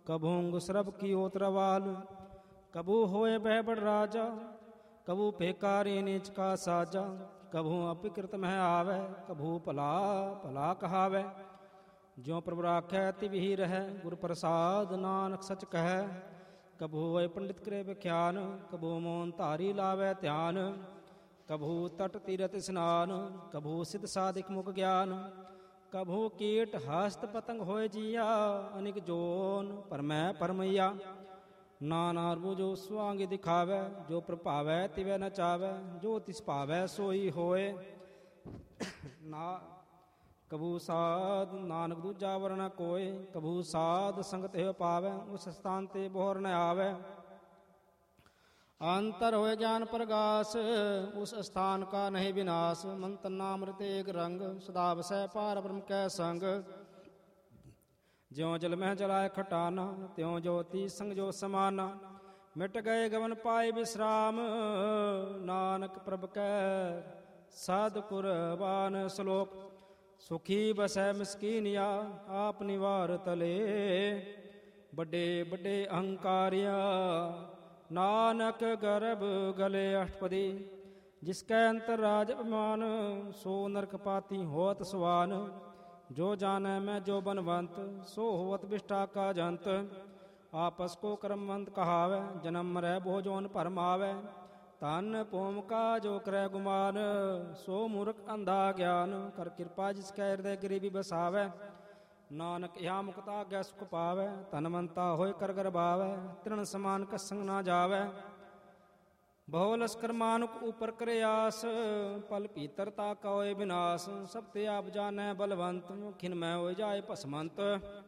कभू गुसरब की ओतरवाल, कभू होए बह बड़ राजा, कभू पेकारी नीच का साजा, कभू अपिकृत मह आवे, कभू भला भला कहावै। ज्यों प्रभु राखै तिव ही रहै, गुर प्रसाद नानक सच कहै। कभू होए पंडित करे विख्यान, कभू मोन धारी लावै ध्यान, कभू तट तीरथ स्नान, कभू सिद्ध साधिक मुख ज्ञान, कभू कीट हस्त पतंग होए जिया, अनिक जोन परमै परमैया। नाना रूप जो स्वांग दिखावै, जो प्रभावै तिवै नचावै, जो तिस भावै सोई होए। ना कभू साध नानक दूजा वर्ण कोय, कभू साध संगत है पावै, उस स्थान ते बोहर न आवै। अंतर होए ज्ञान प्रगास, उस स्थान का नहीं विनाश, मंत्र नामृत एक रंग, सदा वसै पार ब्रह्म कै संग। ज्यों जल में जलाए खटाना, त्यों ज्योति संग जो समाना, मिट गए गवन पाए विश्राम, नानक प्रभ कै साध कुरबान। श्लोक सुखी बसै मिसकीनिया, आप निवार तले, बड़े बड़े अहंकारिया, नानक गर्भ गले अष्टपदी। जिसकै अंतर राज अभिमान, सो नरक पाती होत सुवान। जो जानै मैं जो बनवंत, सो होवत विष्ठा का जंत। आपस को कर्मवंत कहावै, जन्म मरै बो जोन भरम आवै। धन भूम का जो करे गुमान, सो मूर्ख अंधा ज्ञान। कर कृपा जिसकै हृदय गरीबी बसावै, नानक यहाँ मुक्त आज्ञा सुख पावै। धनवंता होय कर गर्भावै, तृण समान का संग ना जावै। बहु लश्कर मानुक ऊपर करे आस, पल भीतरता का होए विनाश। सब ते आप जानै बलवंत, खिन मैं होए जाए भसमंत।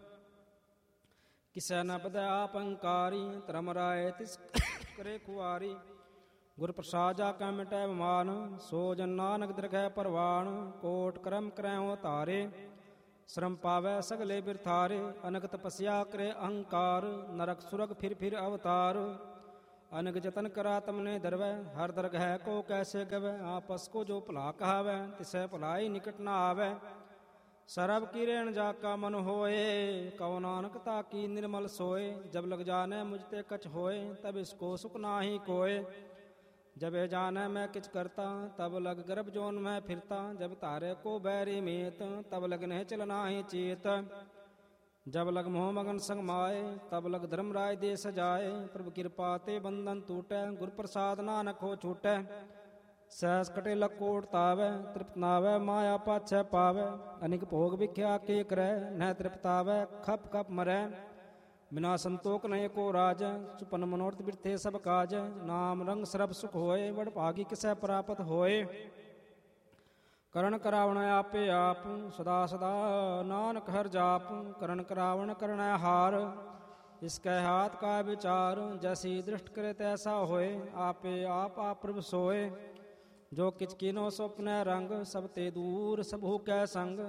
किसै न बदै आप अंकारी, धर्म राय तिस करे खुआरी। गुर प्रसाद जाकै मिटै बमान, सो जन नानक दरगह परवान। कोट करम करैं तारे, श्रम पावै सगले बिरथारे। अनक तपस्या करे अहंकार, नरक सुरग फिर अवतार। अनक जतन करा तमने दरवै, हर दरगह को कैसे गवै। आपस को जो भला कहावै, तिसै भलाई निकट न आवै। सरब की रेण जाका मन होए, कहो नानक ताकी निर्मल सोए। जब लग जाने मुझते कछ होए, तब इसको सुख नाही कोय। जब जानै मैं किच करता, तब लग गर्भ जोन में फिरता। जब तारे को बैरी मीत, तब लग नहीं चलना ही चीत। जब लग मोह मगन संग माए, तब लग धर्म राय दे सजाए। प्रभु कृपा ते बंधन टूटै, गुर प्रसाद नानक हो छूटै। सहस कटे लग कोट तावै, तृप्त नावै माया पाछै पावै। अनिक भोग विख्या के करै, न तृप्तावै खप खप मरै। बिना संतोख नहीं को राज, सुपन मनोरथ बिरथे सब काज। नाम रंग सरब सुख होए, बड़ भागी किसै प्राप्त होए। करण करावण आपे आप, सदा सदा नानक हर जाप। करण करावण करणै हार, इसकै हाथ का विचार। जैसी दृष्ट करे तैसा होए, आपे आप प्रभु सोए। जो किच कीनो स्वप्न रंग, सब ते दूर सबहु कै संग।